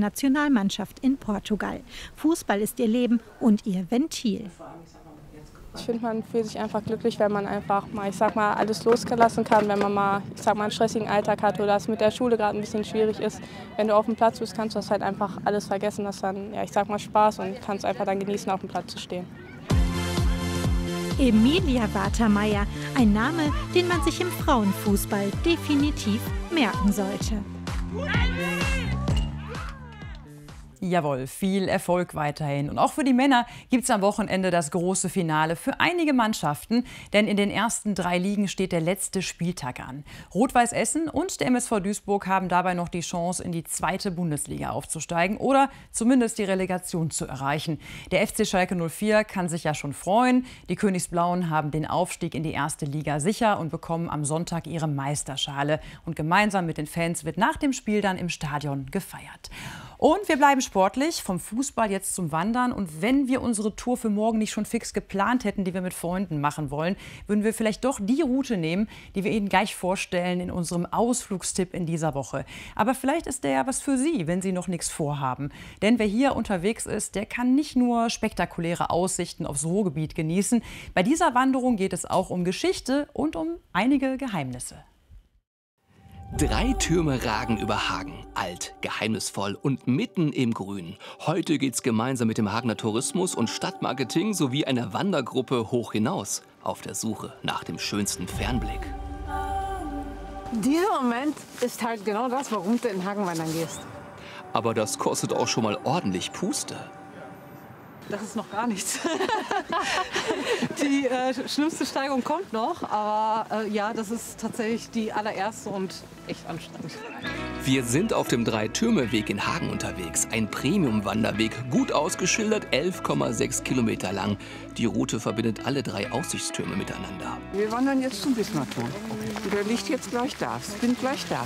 U16-Nationalmannschaft in Portugal. Fußball ist ihr Leben und ihr Ventil. Ich finde, man fühlt sich einfach glücklich, wenn man einfach mal, ich sag mal, alles losgelassen kann, wenn man mal, ich sag mal, einen stressigen Alltag hat oder es mit der Schule gerade ein bisschen schwierig ist. Wenn du auf dem Platz bist, kannst du das halt einfach alles vergessen. Das dann, ja, ich sag mal, Spaß und kannst einfach dann genießen, auf dem Platz zu stehen. Emilia Watermeier, ein Name, den man sich im Frauenfußball definitiv merken sollte. Jawohl, viel Erfolg weiterhin. Und auch für die Männer gibt es am Wochenende das große Finale für einige Mannschaften. Denn in den ersten 3 Ligen steht der letzte Spieltag an. Rot-Weiß Essen und der MSV Duisburg haben dabei noch die Chance, in die 2. Bundesliga aufzusteigen oder zumindest die Relegation zu erreichen. Der FC Schalke 04 kann sich ja schon freuen. Die Königsblauen haben den Aufstieg in die 1. Liga sicher und bekommen am Sonntag ihre Meisterschale. Und gemeinsam mit den Fans wird nach dem Spiel dann im Stadion gefeiert. Und wir bleiben sportlich, vom Fußball jetzt zum Wandern. Und wenn wir unsere Tour für morgen nicht schon fix geplant hätten, die wir mit Freunden machen wollen, würden wir vielleicht doch die Route nehmen, die wir Ihnen gleich vorstellen in unserem Ausflugstipp in dieser Woche. Aber vielleicht ist der ja was für Sie, wenn Sie noch nichts vorhaben. Denn wer hier unterwegs ist, der kann nicht nur spektakuläre Aussichten aufs Ruhrgebiet genießen. Bei dieser Wanderung geht es auch um Geschichte und um einige Geheimnisse. 3 Türme ragen über Hagen. Alt, geheimnisvoll und mitten im Grün. Heute geht's gemeinsam mit dem Hagener Tourismus und Stadtmarketing sowie einer Wandergruppe hoch hinaus auf der Suche nach dem schönsten Fernblick. Dieser Moment ist halt genau das, warum du in Hagen wandern gehst. Aber das kostet auch schon mal ordentlich Puste. Das ist noch gar nichts. Die schlimmste Steigung kommt noch, aber ja, das ist tatsächlich die allererste und echt anstrengend. Wir sind auf dem 3-Türme-Weg in Hagen unterwegs. Ein Premium-Wanderweg, gut ausgeschildert, 11,6 Kilometer lang. Die Route verbindet alle 3 Aussichtstürme miteinander. Wir wandern jetzt zum Bismarckturm. Der liegt jetzt gleich da. Ich bin gleich da.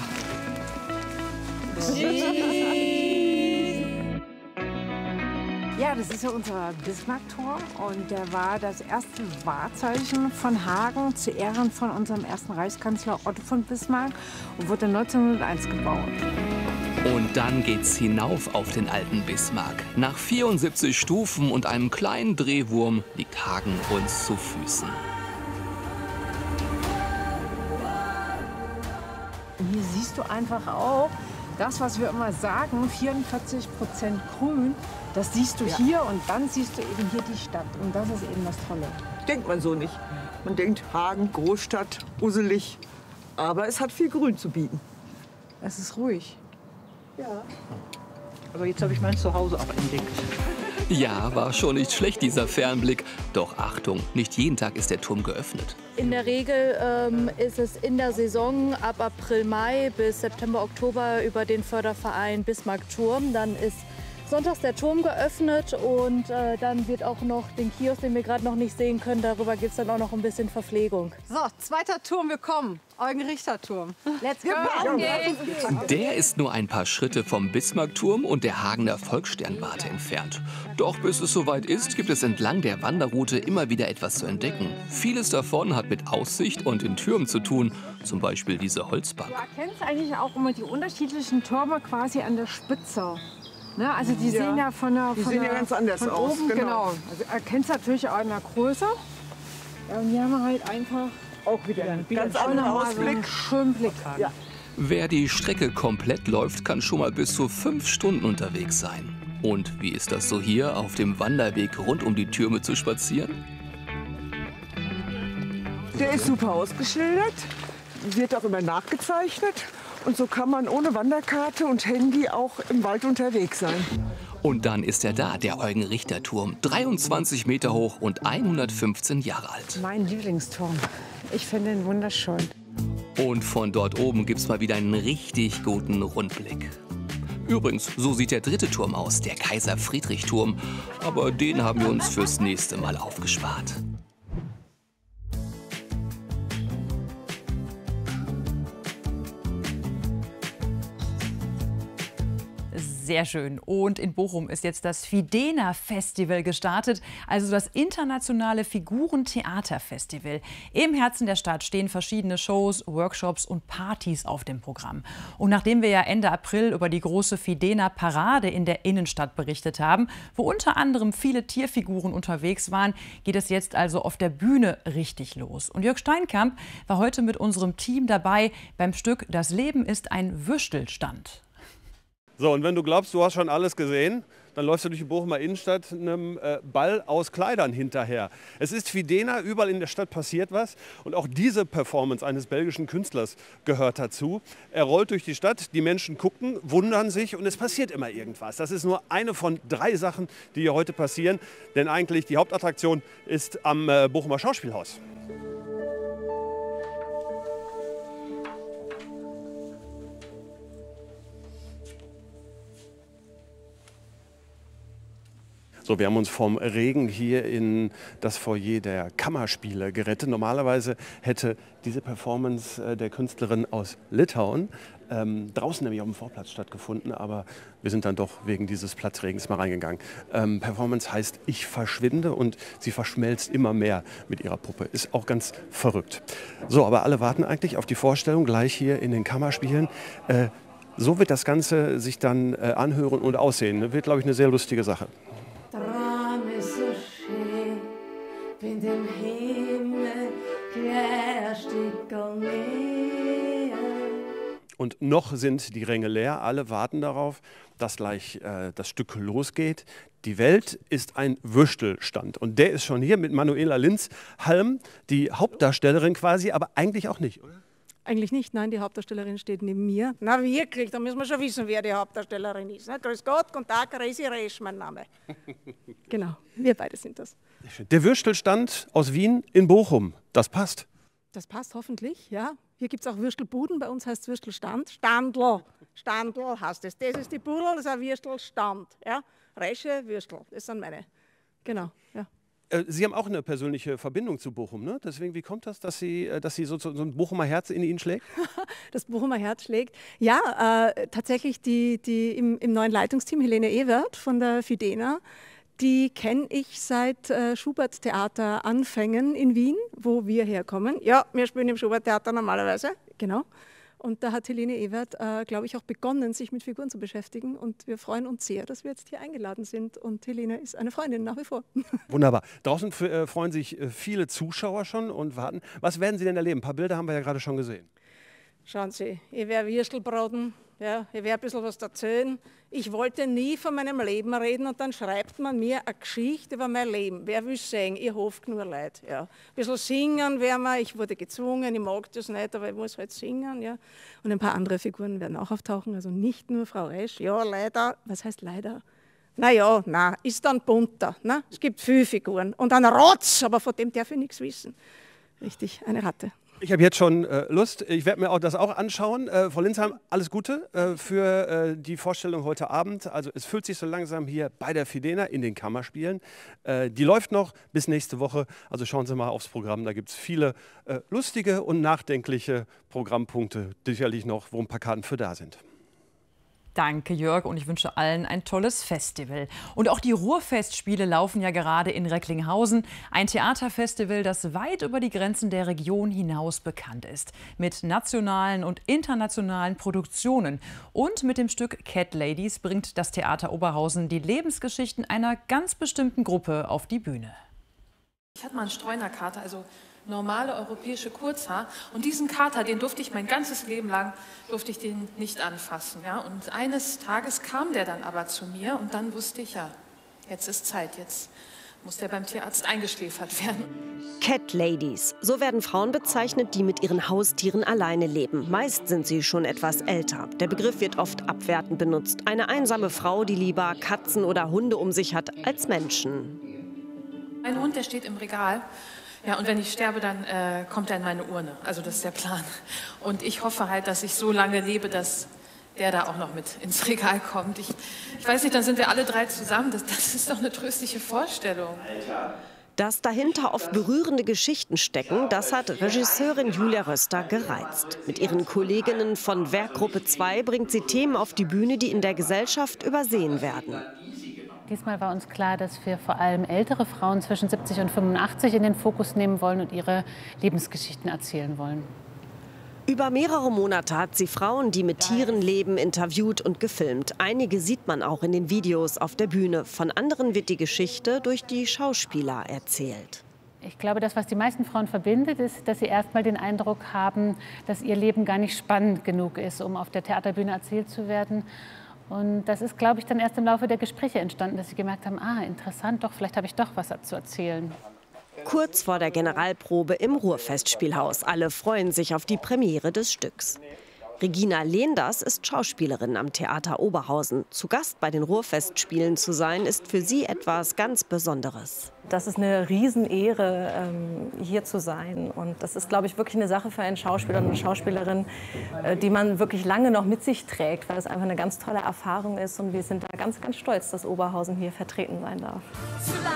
Ja, das ist ja unser Bismarckturm und der war das erste Wahrzeichen von Hagen zu Ehren von unserem ersten Reichskanzler Otto von Bismarck und wurde 1901 gebaut. Und dann geht's hinauf auf den alten Bismarck. Nach 74 Stufen und einem kleinen Drehwurm liegt Hagen uns zu Füßen. Hier siehst du einfach auch das, was wir immer sagen, 44% Grün, das siehst du hier und dann siehst du eben hier die Stadt. Und das ist eben das Tolle. Denkt man so nicht. Man denkt Hagen, Großstadt, uselig. Aber es hat viel Grün zu bieten. Es ist ruhig. Ja. Aber jetzt habe ich mein Zuhause auch entdeckt. Ja, war schon nicht schlecht, dieser Fernblick. Doch Achtung, nicht jeden Tag ist der Turm geöffnet. In der Regel ist es in der Saison ab April, Mai bis September, Oktober über den Förderverein Bismarckturm. Dann ist sonntags der Turm geöffnet und dann wird auch noch den Kiosk, den wir gerade noch nicht sehen können, darüber gibt es dann auch noch ein bisschen Verpflegung. So, 2. Turm, wir kommen. Eugen-Richter-Turm. Let's go! Der ist nur ein paar Schritte vom Bismarckturm und der Hagener Volkssternwarte entfernt. Doch bis es soweit ist, gibt es entlang der Wanderroute immer wieder etwas zu entdecken. Vieles davon hat mit Aussicht und den Türmen zu tun, zum Beispiel diese Holzbank. Du erkennst eigentlich auch immer die unterschiedlichen Türme quasi an der Spitze. Ne, also die sehen ja von der, sehen ja ganz anders von aus. Oben, genau. Also erkennst natürlich auch in der Größe. Ja, und hier haben wir halt einfach auch wieder einen ganz anderen anderen Ausblick. Ausblick. Schönen Blick. Ja. Wer die Strecke komplett läuft, kann schon mal bis zu 5 Stunden unterwegs sein. Und wie ist das so hier, auf dem Wanderweg rund um die Türme zu spazieren? Der ist super ausgeschildert, wird auch immer nachgezeichnet. Und so kann man ohne Wanderkarte und Handy auch im Wald unterwegs sein. Und dann ist er da, der Eugen-Richter-Turm, 23 Meter hoch und 115 Jahre alt. Mein Lieblingsturm. Ich finde ihn wunderschön. Und von dort oben gibt's mal wieder einen richtig guten Rundblick. Übrigens, so sieht der 3. Turm aus, der Kaiser-Friedrich-Turm. Aber den haben wir uns fürs nächste Mal aufgespart. Sehr schön. Und in Bochum ist jetzt das Fidena Festival gestartet, also das internationale Figurentheaterfestival. Im Herzen der Stadt stehen verschiedene Shows, Workshops und Partys auf dem Programm. Und nachdem wir ja Ende April über die große Fidena Parade in der Innenstadt berichtet haben, wo unter anderem viele Tierfiguren unterwegs waren, geht es jetzt also auf der Bühne richtig los. Und Jörg Steinkamp war heute mit unserem Team dabei beim Stück Das Leben ist ein Würstelstand. So, und wenn du glaubst, du hast schon alles gesehen, dann läufst du durch die Bochumer Innenstadt einem Ball aus Kleidern hinterher. Es ist Fidena, überall in der Stadt passiert was. Und auch diese Performance eines belgischen Künstlers gehört dazu. Er rollt durch die Stadt, die Menschen gucken, wundern sich und es passiert immer irgendwas. Das ist nur eine von 3 Sachen, die hier heute passieren. Denn eigentlich die Hauptattraktion ist am Bochumer Schauspielhaus. So, wir haben uns vom Regen hier in das Foyer der Kammerspiele gerettet. Normalerweise hätte diese Performance der Künstlerin aus Litauen draußen nämlich auf dem Vorplatz stattgefunden, aber wir sind dann doch wegen dieses Platzregens mal reingegangen. Performance heißt Ich verschwinde und sie verschmelzt immer mehr mit ihrer Puppe. Ist auch ganz verrückt. So, aber alle warten eigentlich auf die Vorstellung gleich hier in den Kammerspielen. So wird das Ganze sich dann anhören und aussehen. Wird, glaube ich, eine sehr lustige Sache. Traum ist so schön, wenn dem Himmel Glässtücke näher. Und noch sind die Ränge leer, alle warten darauf, dass gleich das Stück losgeht. Die Welt ist ein Würstelstand und der ist schon hier mit Manuela Linz-Halm, die Hauptdarstellerin quasi, aber eigentlich auch nicht, oder? Eigentlich nicht, nein, die Hauptdarstellerin steht neben mir. Na wirklich, da müssen wir schon wissen, wer die Hauptdarstellerin ist. Ne? Grüß Gott, guten Tag, Resi Resch, mein Name. Genau, wir beide sind das. Der Würstelstand aus Wien in Bochum, das passt. Das passt hoffentlich, ja. Hier gibt es auch Würstelbuden, bei uns heißt es Würstelstand. Standl, Standl heißt es. Das ist die Budel, das ist ein Würstelstand. Ja? Resche, Würstel, das sind meine. Genau, ja. Sie haben auch eine persönliche Verbindung zu Bochum, ne? Deswegen, wie kommt das, dass Sie so ein Bochumer Herz in Ihnen schlägt? Das Bochumer Herz schlägt. Ja, tatsächlich die im neuen Leitungsteam Helene Ewert von der Fidena, die kenne ich seit Schubert-Theater Anfängen in Wien, wo wir herkommen. Ja, wir spielen im Schubert-Theater normalerweise, genau. Und da hat Helene Ewert, glaube ich, auch begonnen, sich mit Figuren zu beschäftigen. Und wir freuen uns sehr, dass wir jetzt hier eingeladen sind. Und Helene ist eine Freundin nach wie vor. Wunderbar. Draußen freuen sich viele Zuschauer schon und warten. Was werden Sie denn erleben? Ein paar Bilder haben wir ja gerade schon gesehen. Schauen Sie, ich werde Würstel braten, ja, ich werde ein bisschen was erzählen. Ich wollte nie von meinem Leben reden und dann schreibt man mir eine Geschichte über mein Leben. Wer will singen? Ich hoffe nur Leid. Ja. Ein bisschen singen werden wir, ich wurde gezwungen, ich mag das nicht, aber ich muss halt singen. Ja. Und ein paar andere Figuren werden auch auftauchen, also nicht nur Frau Resch. Ja, leider, was heißt leider? Naja, ist dann bunter. Ne? Es gibt viele Figuren und ein Rotz, aber von dem darf ich nichts wissen. Richtig, eine Ratte. Ich habe jetzt schon Lust. Ich werde mir das auch anschauen. Frau Linzheim, alles Gute für die Vorstellung heute Abend. Also es füllt sich so langsam hier bei der Fidena in den Kammerspielen. Die läuft noch bis nächste Woche. Also schauen Sie mal aufs Programm. Da gibt es viele lustige und nachdenkliche Programmpunkte. Sicherlich noch, wo ein paar Karten für da sind. Danke, Jörg, und ich wünsche allen ein tolles Festival. Und auch die Ruhrfestspiele laufen ja gerade in Recklinghausen. Ein Theaterfestival, das weit über die Grenzen der Region hinaus bekannt ist. Mit nationalen und internationalen Produktionen. Und mit dem Stück Cat Ladies bringt das Theater Oberhausen die Lebensgeschichten einer ganz bestimmten Gruppe auf die Bühne. Ich hatte mal einen Streunerkater, also normale europäische Kurzhaar. Und diesen Kater, den durfte ich mein ganzes Leben lang, durfte ich den nicht anfassen. Ja? Und eines Tages kam der dann aber zu mir und dann wusste ich, ja, jetzt ist Zeit, jetzt muss der beim Tierarzt eingeschläfert werden. Cat Ladies, so werden Frauen bezeichnet, die mit ihren Haustieren alleine leben. Meist sind sie schon etwas älter. Der Begriff wird oft abwertend benutzt. Eine einsame Frau, die lieber Katzen oder Hunde um sich hat als Menschen. Ein Hund, der steht im Regal. Ja, und wenn ich sterbe, dann kommt er in meine Urne. Also das ist der Plan. Und ich hoffe halt, dass ich so lange lebe, dass der da auch noch mit ins Regal kommt. Ich weiß nicht, dann sind wir alle 3 zusammen. Das ist doch eine tröstliche Vorstellung. Alter. Dass dahinter oft berührende Geschichten stecken, das hat Regisseurin Julia Röster gereizt. Mit ihren Kolleginnen von Werkgruppe 2 bringt sie Themen auf die Bühne, die in der Gesellschaft übersehen werden. Diesmal war uns klar, dass wir vor allem ältere Frauen zwischen 70 und 85 in den Fokus nehmen wollen und ihre Lebensgeschichten erzählen wollen. Über mehrere Monate hat sie Frauen, die mit Tieren leben, interviewt und gefilmt. Einige sieht man auch in den Videos auf der Bühne. Von anderen wird die Geschichte durch die Schauspieler erzählt. Ich glaube, das, was die meisten Frauen verbindet, ist, dass sie erstmal den Eindruck haben, dass ihr Leben gar nicht spannend genug ist, um auf der Theaterbühne erzählt zu werden. Und das ist, glaube ich, dann erst im Laufe der Gespräche entstanden, dass sie gemerkt haben, interessant, doch, vielleicht habe ich doch was zu erzählen. Kurz vor der Generalprobe im Ruhrfestspielhaus. Alle freuen sich auf die Premiere des Stücks. Regina Lehenders ist Schauspielerin am Theater Oberhausen. Zu Gast bei den Ruhrfestspielen zu sein, ist für sie etwas ganz Besonderes. Das ist eine Riesenehre, hier zu sein. Und das ist, glaube ich, wirklich eine Sache für einen Schauspieler und eine Schauspielerin, die man wirklich lange noch mit sich trägt, weil es einfach eine ganz tolle Erfahrung ist. Und wir sind da ganz, ganz stolz, dass Oberhausen hier vertreten sein darf.